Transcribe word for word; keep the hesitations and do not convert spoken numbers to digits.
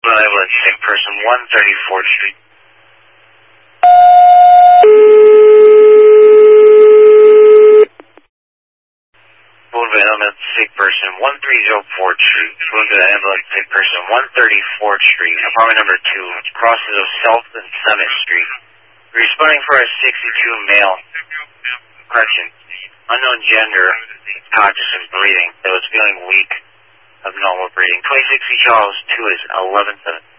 Ambulance, sick person, one thirty-fourth Street. Wounded ambulance, sick person, one thirty-fourth Street. Wounded ambulance, sick person, one thirty-fourth Street. Apartment number two, crosses of South and Summit Street. Responding for a sixty-two male. Correction. Unknown gender, conscious and breathing, that was feeling weak, abnormal breathing. twenty-six Charles two is eleven seven.